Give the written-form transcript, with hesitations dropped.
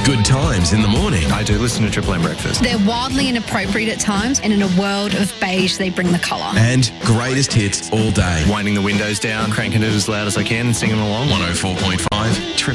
Good times in the morning. I do listen to Triple M Breakfast. They're wildly inappropriate at times, and in a world of beige, they bring the colour. And greatest hits all day. Winding the windows down, cranking it as loud as I can and singing along. 104.5 Triple